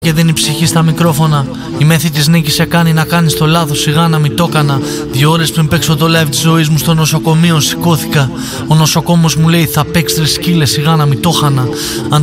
Και δίνει ψυχή στα μικρόφωνα. Η μέθη της νίκης σε κάνει να κάνεις το λάθος. Σιγά να μην το έκανα. 2 ώρες πριν παίξω το live της ζωής μου στο νοσοκομείο σηκώθηκα. Ο νοσοκόμος μου λέει θα παίξεις ρε σκύλε, σιγά να μην το χανα.